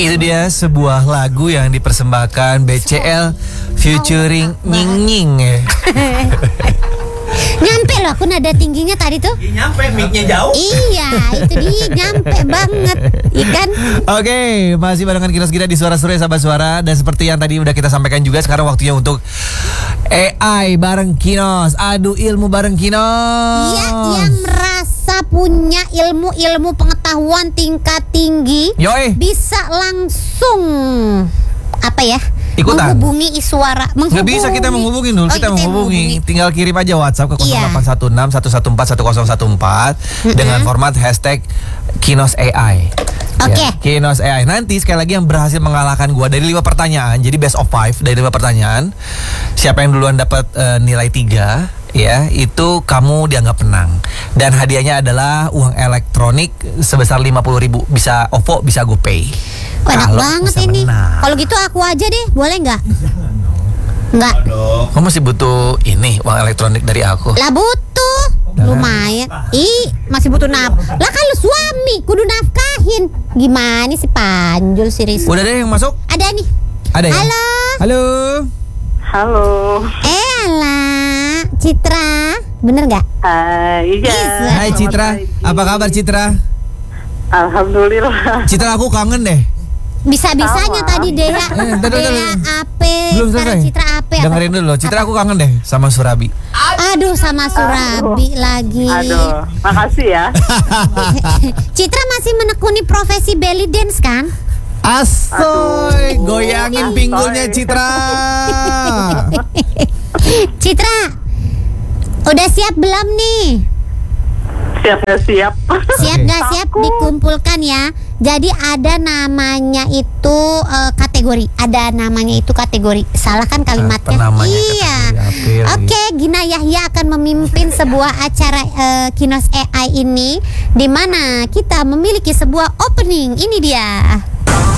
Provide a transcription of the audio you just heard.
Itu dia sebuah lagu yang dipersembahkan BCL featuring Nying Nying ya. Nyampe loh aku nada tingginya tadi tuh. Nyampe, mic-nya jauh. Iya, itu dia nyampe banget, ikan. Oke, masih barengan Kinos Gida di Suara Sore Sahabat Suara. Dan seperti yang tadi udah kita sampaikan juga, sekarang waktunya untuk AI bareng Kinos. Adu ilmu bareng Kinos. Iya, yang merasa punya ilmu pengetahuan tingkat tinggi, Yoi. bisa langsung apa ya? Ikutan. Menghubungi suara. Nggak bisa kita menghubungi dulu, kita menghubungi. Tinggal kirim aja WhatsApp ke 0816 114 1014 dengan format hashtag Kinos AI. Oke. Ya, Kinos AI. Nanti sekali lagi yang berhasil mengalahkan gua dari 5 pertanyaan, jadi best of 5 dari 5 pertanyaan. Siapa yang duluan dapat nilai 3, ya, itu kamu dianggap menang. Dan hadiahnya adalah uang elektronik sebesar 50.000. Bisa OVO, bisa GoPay. Enak banget ini. Kalau gitu aku aja deh, boleh nggak? Nggak. Kamu masih butuh ini uang elektronik dari aku. Lah butuh, lumayan. Masih butuh Lah kalau suami kudu nafkahin. Gimana sih Panjul sih Rizky? Udah deh yang masuk? Ada nih. Ada ya? Halo. Halo. Halo. Alah, Citra, bener nggak? Iya. Hai Citra, apa kabar Citra? Alhamdulillah. Citra, aku kangen deh. Bisa-bisanya tadi Dea Ape, Belum selesai. Citra Ape. Dengerin dulu, Citra, aku kangen deh sama Surabi. Aduh, sama Surabi lagi. Aduh, makasih ya. Citra masih menekuni profesi belly dance kan? Asoy, goyangin pinggulnya Citra. Citra, udah siap belum nih? Siap. Siap gak siap dikumpulkan ya. Jadi ada namanya itu kategori. Ada namanya itu kategori. Salah kan kalimatnya? Iya. Oke, Gina Yahya akan memimpin sebuah acara Kinos AI ini, di mana kita memiliki sebuah opening. Ini dia.